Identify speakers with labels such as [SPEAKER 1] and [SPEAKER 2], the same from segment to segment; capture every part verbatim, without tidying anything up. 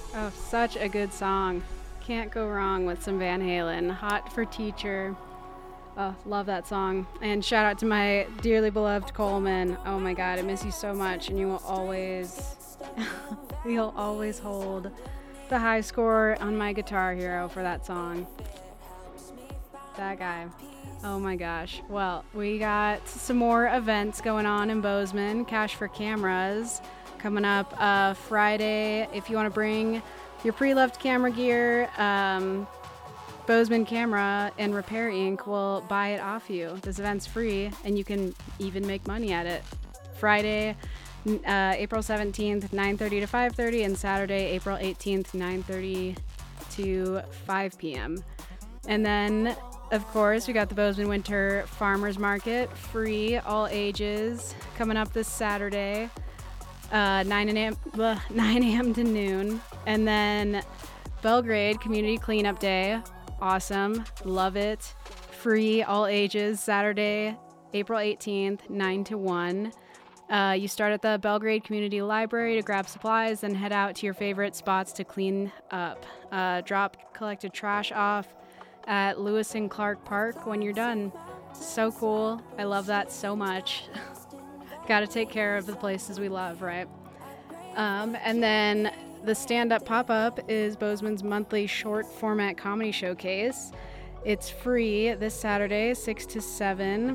[SPEAKER 1] Oh, such a good song. Can't go wrong with some Van Halen. Hot for Teacher. Oh, love that song. And shout out to my dearly beloved Coleman. Oh my God, I miss you so much, and you will always, you'll always hold the high score on my Guitar Hero for that song. That guy. Oh my gosh. Well, we got some more events going on in Bozeman. Cash for Cameras coming up uh, Friday. If you want to bring your pre-loved camera gear, um, Bozeman Camera and Repair Incorporated will buy it off you. This event's free, and you can even make money at it. Friday, uh, April seventeenth, nine thirty to five thirty, and Saturday, April eighteenth, nine thirty to five p.m. And then, of course, we got the Bozeman Winter Farmers Market, free, all ages, coming up this Saturday, uh, nine a.m. to noon. And then Belgrade Community Cleanup Day, awesome, love it, free, all ages, Saturday, April eighteenth, nine to one. Uh, you start at the Belgrade Community Library to grab supplies, then head out to your favorite spots to clean up. Uh, drop collected trash off at Lewis and Clark Park when you're done. So cool. I love that so much. Got to take care of the places we love, right? Um, and then the stand-up pop-up is Bozeman's monthly short format comedy showcase. It's free this Saturday, six to seven.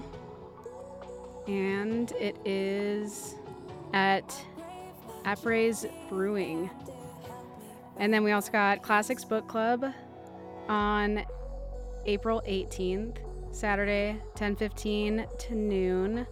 [SPEAKER 1] And it is at Apres Brewing. And then we also got Classics Book Club on April eighteenth, Saturday, ten fifteen to noon.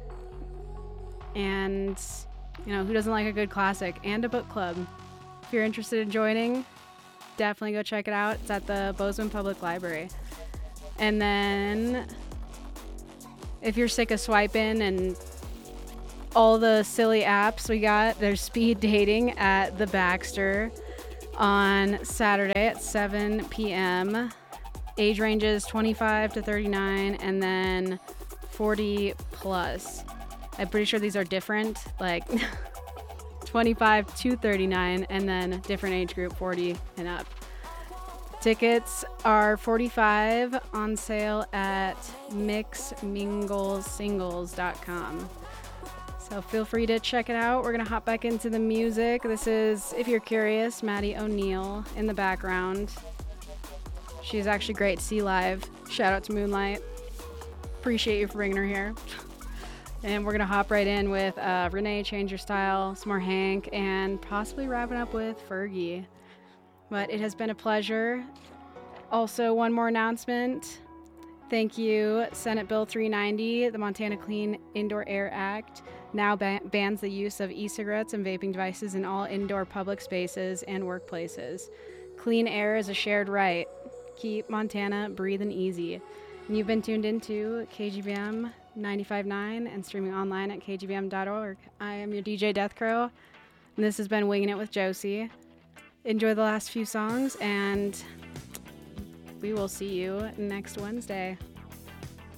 [SPEAKER 1] And, you know, who doesn't like a good classic and a book club? If you're interested in joining, definitely go check it out. It's at the Bozeman Public Library. And then if you're sick of swiping and all the silly apps we got, there's speed dating at the Baxter on Saturday at seven p.m. Age ranges twenty-five to thirty-nine, and then forty plus. I'm pretty sure these are different, like twenty-five to thirty-nine, and then different age group, forty and up. Tickets are forty-five dollars on sale at mix mingles singles dot com. So feel free to check it out. We're going to hop back into the music. This is, if you're curious, Maddie O'Neill in the background. She's actually great to see live. Shout out to Moonlight. Appreciate you for bringing her here. And we're going to hop right in with uh, Renee, Change Your Style, some more Hank, and possibly wrapping up with Fergie. But it has been a pleasure. Also, one more announcement. Thank you, Senate Bill three ninety, the Montana Clean Indoor Air Act, now ba- bans the use of e-cigarettes and vaping devices in all indoor public spaces and workplaces. Clean air is a shared right. Keep Montana breathing easy. And you've been tuned into K G B M ninety-five point nine and streaming online at k g b m dot org. I am your D J Death Crow, and this has been Winging It with Josie. Enjoy the last few songs, and we will see you next Wednesday.